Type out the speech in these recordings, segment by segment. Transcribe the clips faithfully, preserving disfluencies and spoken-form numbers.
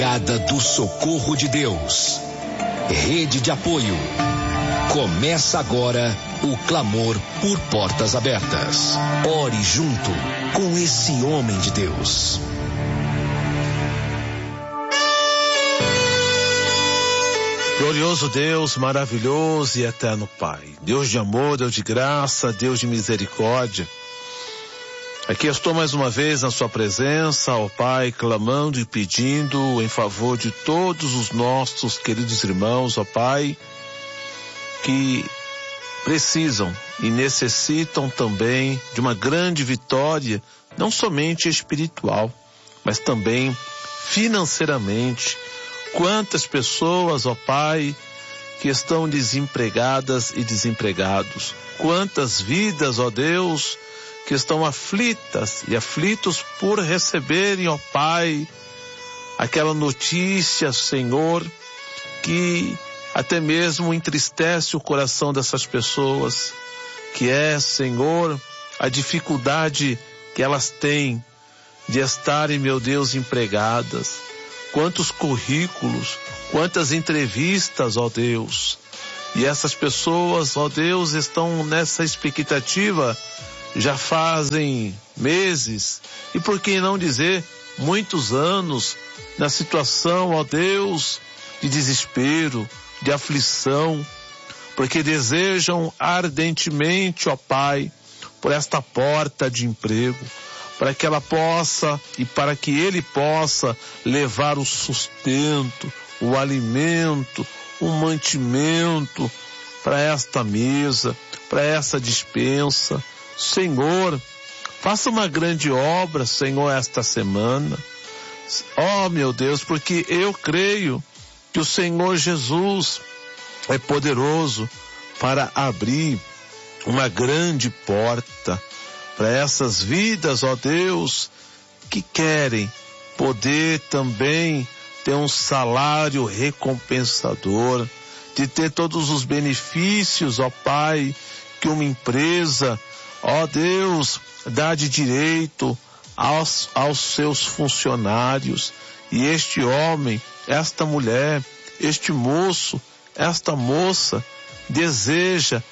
Chegada do socorro de Deus. Rede de apoio. Começa agora o clamor por portas abertas. Ore junto com esse homem de Deus. Glorioso Deus, maravilhoso e eterno Pai. Deus de amor, Deus de graça, Deus de misericórdia. Aqui estou mais uma vez na sua presença, ó Pai, clamando e pedindo em favor de todos os nossos queridos irmãos, ó Pai, que precisam e necessitam também de uma grande vitória, não somente espiritual, mas também financeiramente. Quantas pessoas, ó Pai, que estão desempregadas e desempregados. Quantas vidas, ó Deus, que estão aflitas e aflitos por receberem, ó Pai, aquela notícia, Senhor, que até mesmo entristece o coração dessas pessoas, que é, Senhor, a dificuldade que elas têm de estarem, meu Deus, empregadas. Quantos currículos, quantas entrevistas, ó Deus. E essas pessoas, ó Deus, estão nessa expectativa já fazem meses, e por que não dizer muitos anos, na situação, ó Deus, de desespero, de aflição, porque desejam ardentemente, ó Pai, por esta porta de emprego, para que ela possa e para que ele possa levar o sustento, o alimento, o mantimento para esta mesa, para essa despensa. Senhor, faça uma grande obra, Senhor, esta semana. Oh, meu Deus, porque eu creio que o Senhor Jesus é poderoso para abrir uma grande porta para essas vidas, ó Deus, que querem poder também ter um salário recompensador, de ter todos os benefícios, ó Pai, que uma empresa, ó Deus, dá de direito aos, aos seus funcionários. E este homem, esta mulher, este moço, esta moça, deseja,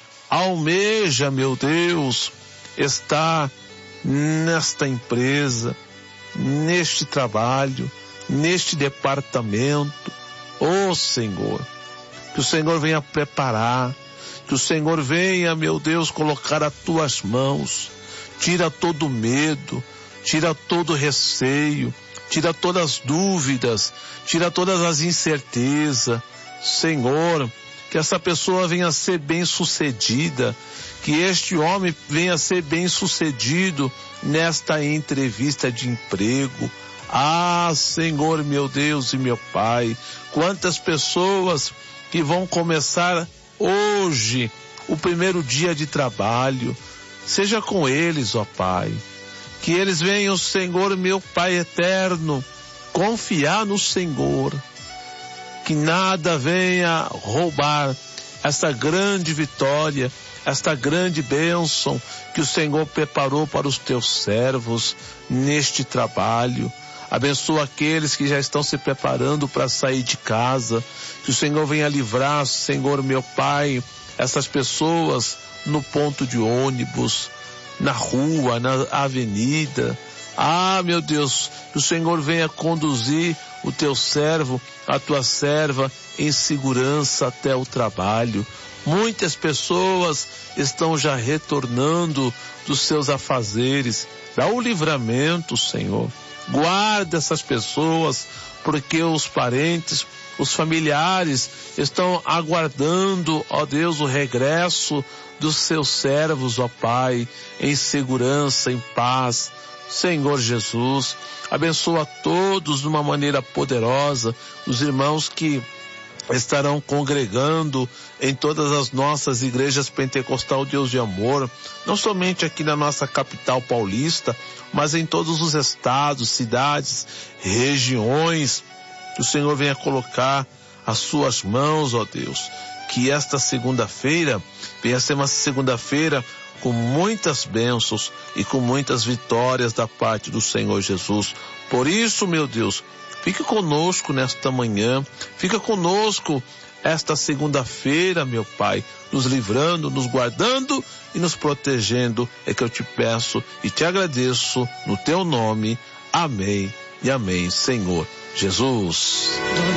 almeja, meu Deus, estar nesta empresa, neste trabalho, neste departamento. Oh Senhor, que o Senhor venha preparar, que o Senhor venha, meu Deus, colocar as tuas mãos, tira todo o medo, tira todo o receio, tira todas as dúvidas, tira todas as incertezas. Senhor, que essa pessoa venha a ser bem-sucedida, que este homem venha a ser bem-sucedido nesta entrevista de emprego. Ah, Senhor, meu Deus e meu Pai, quantas pessoas que vão começar hoje o primeiro dia de trabalho, seja com eles, ó Pai, que eles venham, Senhor, meu Pai eterno, confiar no Senhor, que nada venha roubar essa grande vitória, esta grande bênção que o Senhor preparou para os teus servos neste trabalho. Abençoa aqueles que já estão se preparando para sair de casa, que o Senhor venha livrar, Senhor, meu Pai, essas pessoas no ponto de ônibus, na rua, na avenida. Ah, meu Deus, que o Senhor venha conduzir o teu servo, a tua serva, em segurança até o trabalho. Muitas pessoas estão já retornando dos seus afazeres. Dá o livramento, Senhor. Guarda essas pessoas, porque os parentes, os familiares estão aguardando, ó Deus, o regresso dos seus servos, ó Pai, em segurança, em paz. Senhor Jesus, abençoa todos de uma maneira poderosa, os irmãos que estarão congregando em todas as nossas igrejas pentecostal Deus de amor, não somente aqui na nossa capital paulista, mas em todos os estados, cidades, regiões. Que o Senhor venha colocar as suas mãos, ó Deus, que esta segunda-feira venha ser uma segunda-feira com muitas bênçãos e com muitas vitórias da parte do Senhor Jesus. Por isso, meu Deus, Fique conosco nesta manhã, fica conosco esta segunda-feira, meu Pai, nos livrando, nos guardando e nos protegendo, é que eu te peço e te agradeço no teu nome. Amém e amém, Senhor Jesus.